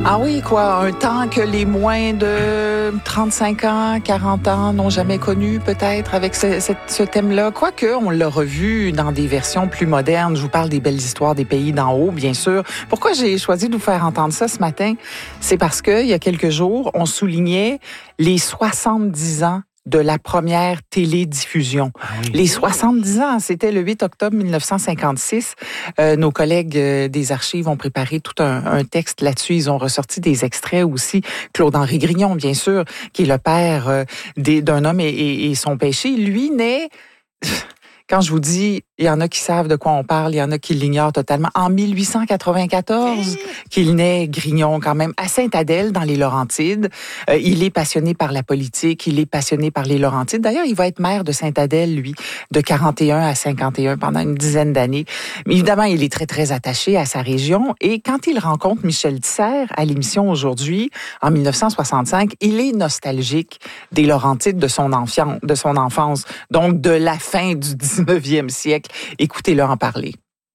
Ah oui, quoi, un temps que les moins de 35 ans, 40 ans n'ont jamais connu, peut-être, avec ce thème-là. Quoique, on l'a revu dans des versions plus modernes. Je vous parle des belles histoires des pays d'en haut, bien sûr. Pourquoi j'ai choisi de vous faire entendre ça ce matin? C'est parce que, il y a quelques jours, on soulignait les 70 ans de la première télédiffusion. Ah oui. Les 70 ans, c'était le 8 octobre 1956. Nos collègues des archives ont préparé tout un texte là-dessus. Ils ont ressorti des extraits aussi. Claude-Henri Grignon, bien sûr, qui est le père d'un homme et son péché. Lui naît... Quand je vous dis, il y en a qui savent de quoi on parle, il y en a qui l'ignorent totalement. En 1894, qu'il naît Grignon quand même à Sainte-Adèle, dans les Laurentides. Il est passionné par la politique, il est passionné par les Laurentides. D'ailleurs, il va être maire de Sainte-Adèle, lui, de 41 à 51 pendant une dizaine d'années. Mais évidemment, il est très, très attaché à sa région. Et quand il rencontre Michel Tisser à l'émission Aujourd'hui, en 1965, il est nostalgique des Laurentides de son enfance, donc de la fin du 19e siècle. Écoutez-le en parler.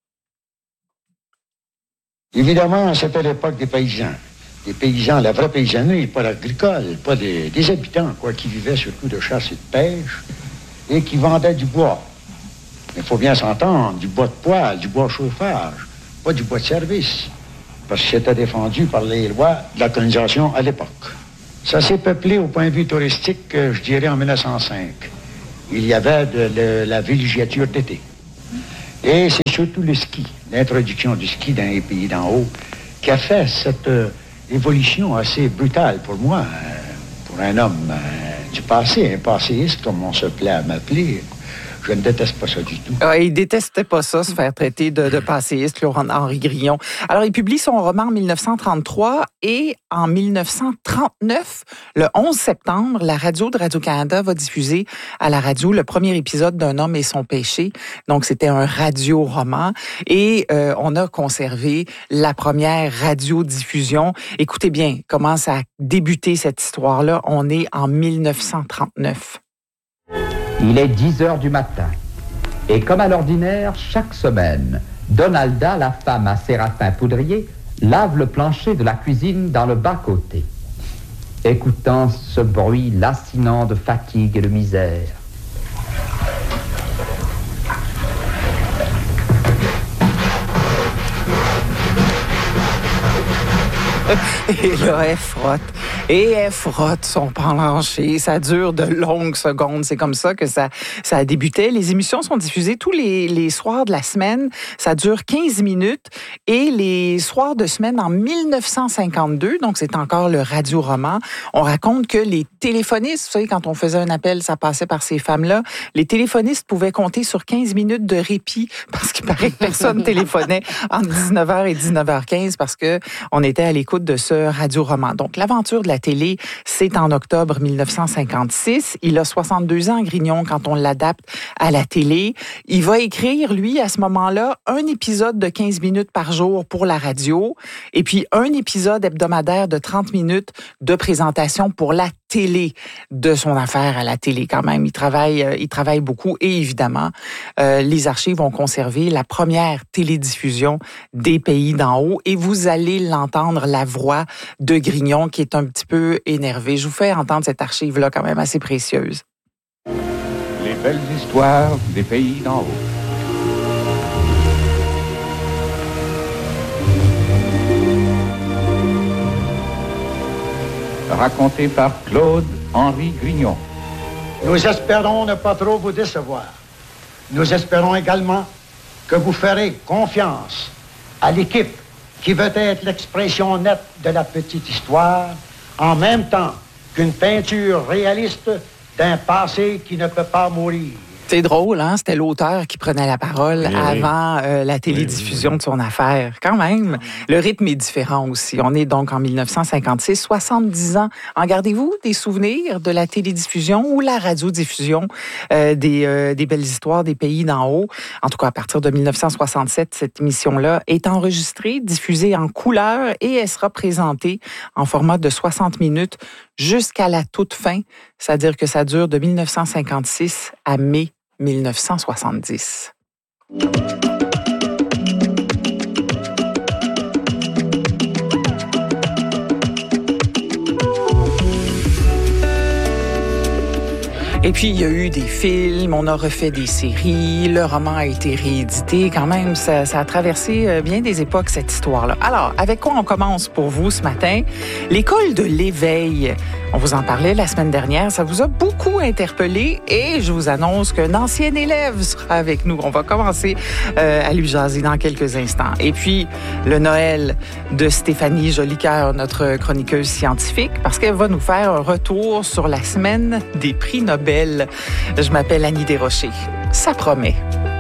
Évidemment, c'était l'époque des paysans. Des paysans, la vraie paysannerie, pas l'agricole, pas des habitants, quoi, qui vivaient surtout de chasse et de pêche et qui vendaient du bois. Mais il faut bien s'entendre, du bois de poêle, du bois chauffage, pas du bois de service, parce que c'était défendu par les lois de la colonisation à l'époque. Ça s'est peuplé au point de vue touristique, je dirais, en 1905. Il y avait de la villégiature d'été. Et c'est surtout le ski, l'introduction du ski dans les pays d'en haut, qui a fait cette évolution assez brutale pour moi, pour un homme du passé, un passéiste, comme on se plaît à m'appeler. Je ne déteste pas ça du tout. Il détestait pas ça, se faire traiter de passéiste, Claude-Henri Grignon. Alors, il publie son roman en 1933 et en 1939, le 11 septembre, la radio de Radio-Canada va diffuser à la radio le premier épisode d'Un homme et son péché. Donc, c'était un radio-roman et on a conservé la première radiodiffusion. Écoutez bien comment ça a débuté cette histoire-là. On est en 1939. Il est 10 heures du matin. Et comme à l'ordinaire, chaque semaine, Donalda, la femme à Séraphin Poudrier, lave le plancher de la cuisine dans le bas-côté. Écoutant ce bruit lancinant de fatigue et de misère. Et là, elle frotte son plancher. Ça dure de longues secondes. C'est comme ça que ça a débuté. Les émissions sont diffusées tous les soirs de la semaine. Ça dure 15 minutes. Et les soirs de semaine, en 1952, donc c'est encore le radio-roman, on raconte que les téléphonistes, vous savez, quand on faisait un appel, ça passait par ces femmes-là, les téléphonistes pouvaient compter sur 15 minutes de répit parce qu'il paraît que personne téléphonait entre 19h et 19h15 parce que on était à l'écoute de ce radio-roman. Donc, l'aventure de la télé, c'est en octobre 1956. Il a 62 ans, Grignon, quand on l'adapte à la télé. Il va écrire, lui, à ce moment-là, un épisode de 15 minutes par jour pour la radio et puis un épisode hebdomadaire de 30 minutes de présentation pour la télé de son affaire à la télé quand même. Il travaille beaucoup et évidemment, les archives ont conservé la première télédiffusion des pays d'en haut et vous allez l'entendre, la voix de Grignon qui est un petit peu énervé. Je vous fais entendre cette archive-là quand même assez précieuse. Les belles histoires des pays d'en haut. Raconté par Claude-Henri Grignon. Nous espérons ne pas trop vous décevoir. Nous espérons également que vous ferez confiance à l'équipe qui veut être l'expression nette de la petite histoire, en même temps qu'une peinture réaliste d'un passé qui ne peut pas mourir. C'est drôle, hein? C'était l'auteur qui prenait la parole avant la télédiffusion de son affaire. Quand même, le rythme est différent aussi. On est donc en 1956, 70 ans. En gardez-vous des souvenirs de la télédiffusion ou la radiodiffusion des belles histoires des pays d'en haut? En tout cas, à partir de 1967, cette émission-là est enregistrée, diffusée en couleur et elle sera présentée en format de 60 minutes jusqu'à la toute fin. C'est-à-dire que ça dure de 1956 à mai 1970. Et puis, il y a eu des films, on a refait des séries, le roman a été réédité. Quand même, ça a traversé bien des époques, cette histoire-là. Alors, avec quoi on commence pour vous ce matin? L'école de l'éveil. On vous en parlait la semaine dernière. Ça vous a beaucoup interpellé et je vous annonce qu'un ancien élève sera avec nous. On va commencer à lui jaser dans quelques instants. Et puis, le Noël de Stéphanie Jolicoeur, notre chroniqueuse scientifique, parce qu'elle va nous faire un retour sur la semaine des prix Nobel. Je m'appelle Annie Desrochers. Ça promet.